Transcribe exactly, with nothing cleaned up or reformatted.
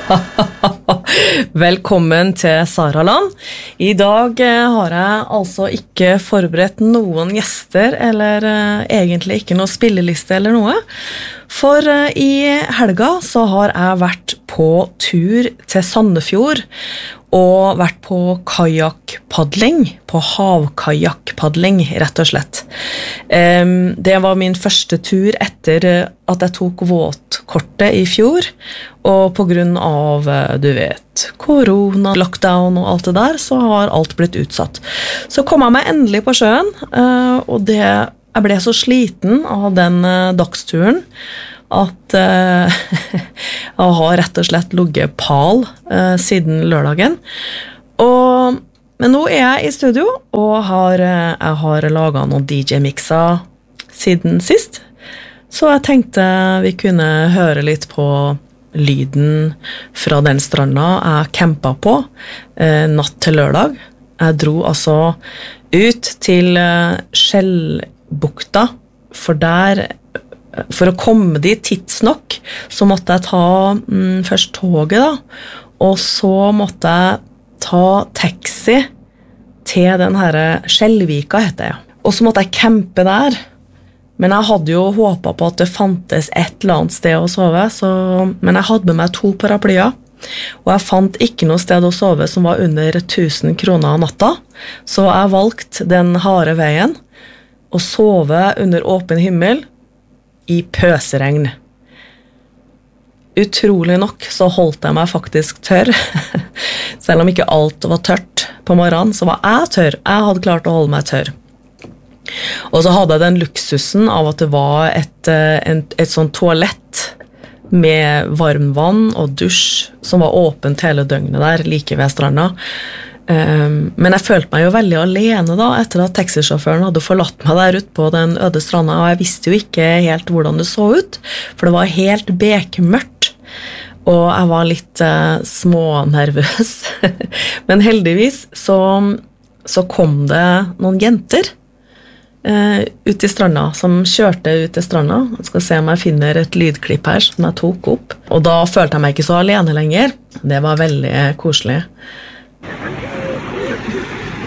Velkommen til Saraland. I dag har jeg altså ikke forberedt noen gjester, eller uh, egentlig ikke noe spilleliste eller noe. For uh, i helga så har jeg vært på tur til Sandefjord, og vært på kajakkpadling, på havkajakkpadling, rett og slett. Um, det var min første tur etter at jeg tok våtkortet i fjor, og på grunn av, du vet, korona, lockdown og alt det der, så har alt blitt utsatt. Så kom jeg meg endelig på sjøen, uh, og det, jeg ble så sliten av den uh, dagsturen, at uh, jeg har rett og slett ligget pal uh, siden lørdagen. Og, men nå er jeg i studio, og har, uh, jeg har laget noen D J-mixer siden sist. Så jeg tenkte vi kunne høre litt på lyden fra den stranda jeg campet på uh, natt til lørdag. Jeg dro altså ut til uh, Skjellbukta, for der For å komme dit tidsnok, så måtte jeg ta mm, først toget da, og så måtte jeg ta taxi til den her Skjellvika, heter jeg. Og så måtte jeg campe der, men jeg hadde jo håpet på at det fantes et eller annet sted å sove, så, men jeg hadde med meg to paraplyer, og jeg fant ikke noe sted å sove som var under tusen kroner av natta, så jeg valgte den harde veien, å sove under åpen himmel, i pøseregn. Utrolig nok så holdt jeg meg faktisk tørr. Selv om ikke alt var tørt på morgenen, så var jeg tørr. Jeg hadde klart å holde meg tørr. Og så hadde jeg den luksusen av at det var et, et, et sånt toalett med varmvann og dusj som var åpent hele døgnet der, like ved stranda. Um, men jeg følte meg jo veldig alene da, etter at taxisjåføren hadde forlatt meg der ute på den øde stranda, og jeg visste jo ikke helt hvordan det så ut, for det var helt bekmørkt, og jeg var litt uh, smånervøs. Men heldigvis så, så kom det noen jenter uh, ut i stranda, som kjørte ut til stranda. Jeg skal se om jeg finner et lydklipp her som jeg tok opp, og da følte jeg meg ikke så alene lenger. Det var veldig koselig.